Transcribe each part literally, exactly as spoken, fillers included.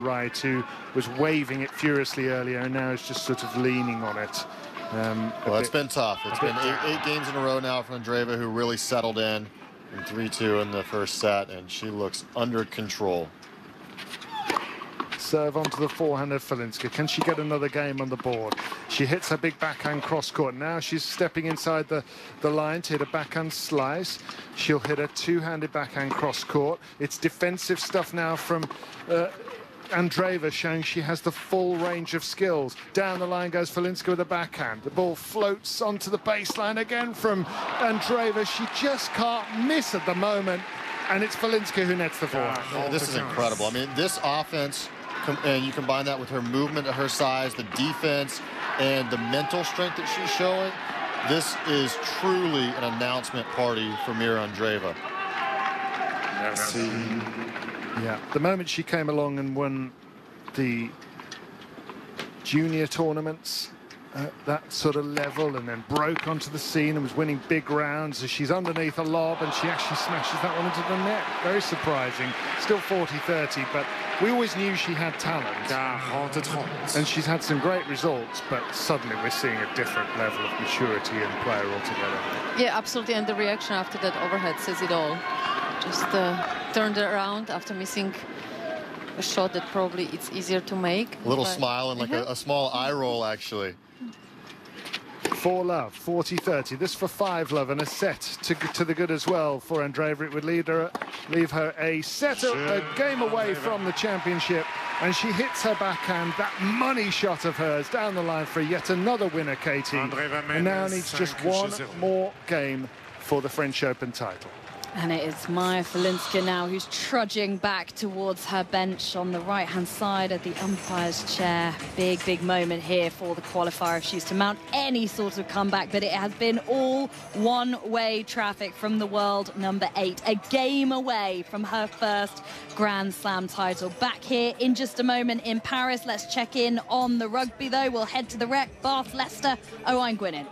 Right, who was waving it furiously earlier and now is just sort of leaning on it. Um, well, it's been tough. It's been eight, eight games in a row now for Andreeva, who really settled in in three two in the first set, and she looks under control. Serve onto the forehand of Falinska. Can she get another game on the board? She hits her big backhand cross-court. Now she's stepping inside the, the line to hit a backhand slice. She'll hit a two-handed backhand cross-court. It's defensive stuff now from uh, Andreeva, showing she has the full range of skills. Down the line goes Falinska with a backhand. The ball floats onto the baseline again from Andreeva. She just can't miss at the moment. And it's Falinska who nets the forehand. Yeah, this is incredible. I mean, this offense, and you combine that with her movement at her size, the defense, and the mental strength that she's showing, this is truly an announcement party for Mira Andreeva. Yeah, the moment she came along and won the junior tournaments at that sort of level and then broke onto the scene and was winning big rounds, as she's underneath a lob and she actually smashes that one into the net. Very surprising. Still forty thirty, but we always knew she had talent. And she's had some great results, but suddenly we're seeing a different level of maturity and player altogether. Yeah, absolutely. And the reaction after that overhead says it all. Just uh, turned it around after missing a shot that probably it's easier to make. A little but... smile and like a, a small eye roll, actually. Four love, forty thirty. This for five love and a set to, to the good as well for Andreeva. It would lead her, leave her a set, a, a game away from the championship. And she hits her backhand, that money shot of hers, down the line for yet another winner, Katie. And now needs just one more game for the French Open title. And it is Maja Falinska now who's trudging back towards her bench on the right-hand side of the umpire's chair. Big, big moment here for the qualifier if she's to mount any sort of comeback. But it has been all one-way traffic from the world number eight. A game away from her first Grand Slam title. Back here in just a moment in Paris. Let's check in on the rugby, though. We'll head to the rec. Bath, Leicester, Owain Gwynedd.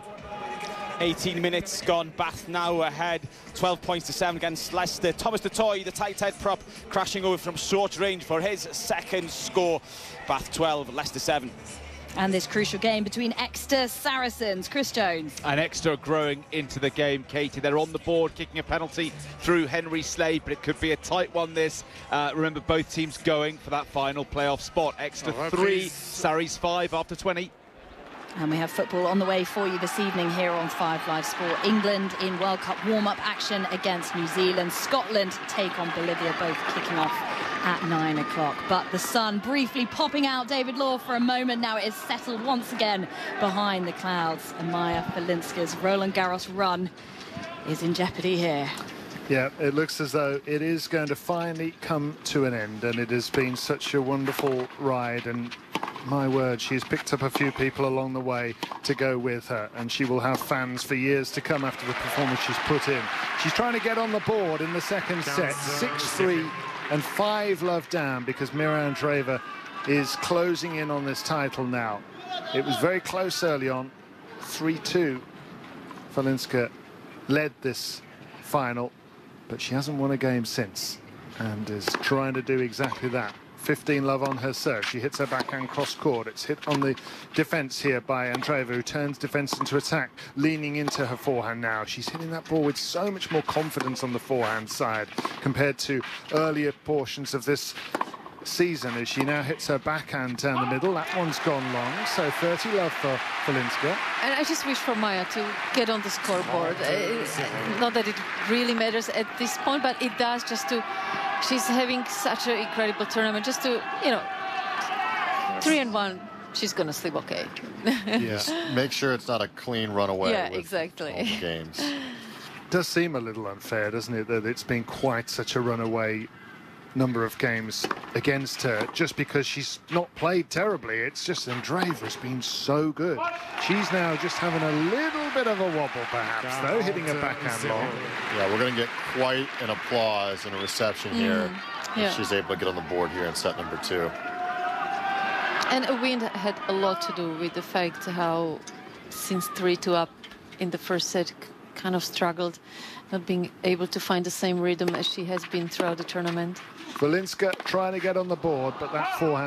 eighteen minutes gone. Bath now ahead, twelve points to seven against Leicester. Thomas du Toit, the tight head prop, crashing over from short range for his second score. Bath twelve, Leicester seven. And this crucial game between Exeter Saracens. Chris Jones. And Exeter growing into the game, Katie. They're on the board, kicking a penalty through Henry Slade, but it could be a tight one, this. Uh, remember, both teams going for that final playoff spot. Exeter oh, three, Sarries five after twenty. And we have football on the way for you this evening here on Five Live Sport. England in World Cup warm-up action against New Zealand. Scotland take on Bolivia, both kicking off at nine o'clock. But the sun briefly popping out, David Law, for a moment. Now it is settled once again behind the clouds. And Maja Falinska's Roland Garros run is in jeopardy here. Yeah, it looks as though it is going to finally come to an end, and it has been such a wonderful ride, and my word, she's picked up a few people along the way to go with her, and she will have fans for years to come after the performance she's put in. She's trying to get on the board in the second set, six three and five love down, because Mira Andreeva is closing in on this title now. It was very close early on, three two. Falinska led this final, but she hasn't won a game since and is trying to do exactly that. fifteen love on her serve. She hits her backhand cross-court. It's hit on the defence here by Andreeva, who turns defence into attack, leaning into her forehand now. She's hitting that ball with so much more confidence on the forehand side compared to earlier portions of this season, as she now hits her backhand down the middle. That one's gone long, so thirty love for Falinska. And I just wish for Maja to get on the scoreboard. Uh, not that it really matters at this point, but it does, just to... She's having such an incredible tournament. Just to, you know, three and one, she's going to sleep okay. Yes, make sure it's not a clean runaway. Yeah, with exactly. all the games. Does seem a little unfair, doesn't it, that it's been quite such a runaway number of games against her, just because she's not played terribly. It's just Andreeva's been so good. She's now just having a little bit of a wobble, perhaps, though, hitting a backhand long. Yeah, we're going to get quite an applause and a reception here mm, yeah. if she's able to get on the board here in set number two. And a win had a lot to do with the fact how, since three two up in the first set, kind of struggled, not being able to find the same rhythm as she has been throughout the tournament. Valinska trying to get on the board, but that forehand